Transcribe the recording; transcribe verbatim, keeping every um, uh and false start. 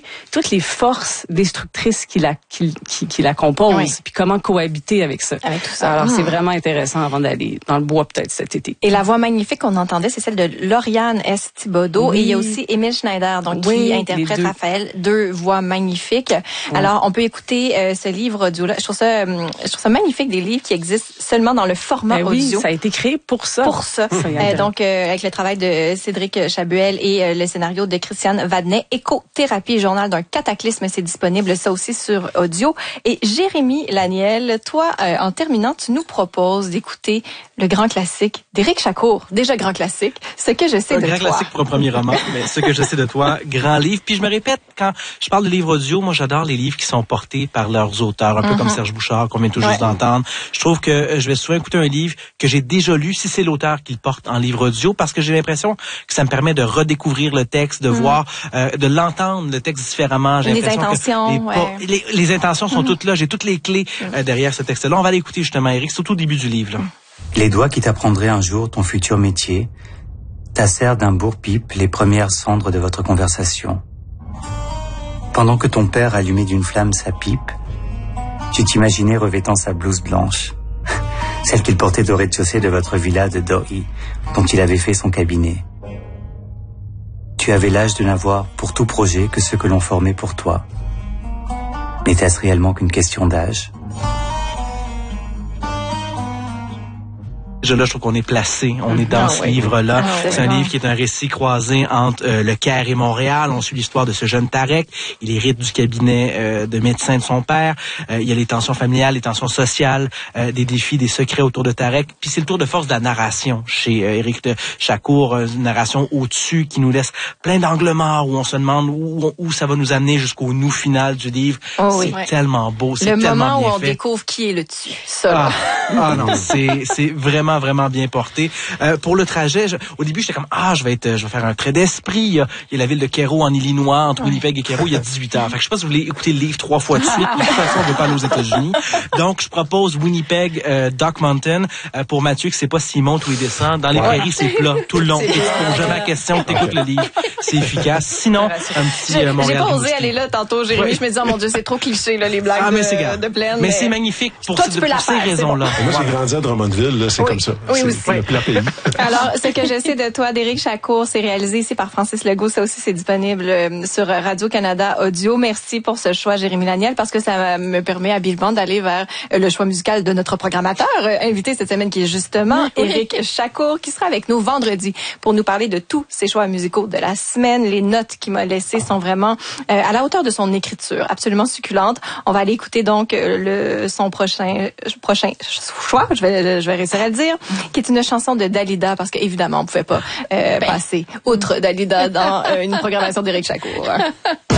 aussi toutes les forces destructrices qui la qui qui, qui la composent, oui. puis comment cohabiter avec ça. Avec tout ça. Alors mmh. c'est vraiment intéressant avant d'aller dans le bois peut-être cet été. Et la voix magnifique qu'on entendait, c'est celle de Lauriane S. Thibodeau, oui. et il y a aussi Émile Schneider, donc oui, qui interprète deux. Raphaël, deux voix magnifiques. Oui. Alors on peut écouter euh, ce livre audio-là. Je trouve ça, euh, je trouve ça magnifique, des livres qui existent seulement dans le format ben audio. Oui, ça a été créé pour ça. Pour ça. euh, donc euh, avec le travail de Cédric Chabuel et euh, le scénario de Christiane Vadnet, Écothérapie, journal d'un cataclysme, c'est disponible ça aussi sur audio. Et Jérémy Laniel, toi, euh, en terminant, tu nous proposes d'écouter le grand classique d'Éric Chacour, déjà grand classique, Ce que je sais un de toi. Un grand classique pour un premier roman, mais Ce que je sais de toi, grand livre. Puis je me répète, quand je parle de livres audio, moi j'adore les livres qui sont portés par leurs auteurs, un mm-hmm. peu comme Serge Bouchard, qu'on vient tout juste ouais. d'entendre. Je trouve que euh, je vais souvent écouter un livre que j'ai déjà lu, si c'est l'auteur qui le porte en livre audio, parce que j'ai l'impression que ça me permet de redécouvrir le texte, de mm. voir, euh, de l'entendre le texte différemment. J'ai les intentions, que les, ouais. les, les intentions sont mm. toutes là. J'ai toutes les clés euh, mm. derrière ce texte-là. On va l'écouter justement, Éric, surtout au début du livre. Là. Mm. Les doigts qui t'apprendraient un jour ton futur métier tassèrent d'un bourre-pipe les premières cendres de votre conversation. Pendant que ton père allumait d'une flamme sa pipe, tu t'imaginais revêtant sa blouse blanche, celle qu'il portait au rez-de-chaussée de votre villa de Dohi, dont il avait fait son cabinet. Tu avais l'âge de n'avoir pour tout projet que ce que l'on formait pour toi. N'était-ce réellement qu'une question d'âge ? Je, là, je trouve qu'on est placé, on est dans ah, ce oui. livre-là. Ah, c'est un livre qui est un récit croisé entre euh, le Caire et Montréal. On suit l'histoire de ce jeune Tarek. Il hérite du cabinet euh, de médecin de son père. Euh, il y a les tensions familiales, les tensions sociales, euh, des défis, des secrets autour de Tarek. Puis c'est le tour de force de la narration chez euh, Éric Chacour, une narration au-dessus qui nous laisse plein d'angles morts où on se demande où, où ça va nous amener jusqu'au nous final du livre. Oh, c'est oui. tellement beau, c'est le tellement moment bien où on fait. découvre qui est le dessus. Ça. Ah, ah non, c'est c'est vraiment vraiment bien porté. Euh, pour le trajet, je, au début, j'étais comme ah, je vais être, je vais faire un trait d'esprit. Il y a, il y a la ville de Cairo en Illinois, entre ouais. Winnipeg et Cairo, il y a dix-huit heures. Fait que je sais pas si vous voulez écouter le livre trois fois de suite. De toute façon, on veut pas aller aux États-Unis. Donc, je propose Winnipeg, euh, Dock Mountain euh, pour Mathieu qui sait pas s'il monte ou il descend. Dans les ouais. prairies, c'est plat tout le long. Tu poses jamais la question, t'écoutes le livre, c'est efficace. Sinon, un petit euh, Montréal. J'ai pas osé aller là tantôt, Jérémy. Ouais. Je me disais oh mon Dieu, c'est trop cliché là les blagues ah, mais de, de plaine. Mais, mais c'est magnifique pour, toi, ce, pour ces raisons-là. Bon. Moi, j'ai grandi à Drummondville, là, c'est oui. comme ça. Oui, c'est, aussi. c'est le plat pays. Alors, Ce que je sais de toi, d'Éric Chacour, c'est réalisé ici par Francis Legault. Ça aussi, c'est disponible sur Radio-Canada Audio. Merci pour ce choix, Jérémy Laniel, parce que ça me permet habilement d'aller vers le choix musical de notre programmateur invité cette semaine, qui est justement oui. Éric Chacour, qui sera avec nous vendredi pour nous parler de tous ses choix musicaux de la semaine. Les notes qu'il m'a laissées sont vraiment euh, à la hauteur de son écriture, absolument succulente. On va aller écouter donc le son prochain prochain choix, je vais je vais réussir à le dire, qui est une chanson de Dalida, parce qu'évidemment, on pouvait pas euh, ben. passer outre Dalida dans euh, une programmation d'Éric Chacour.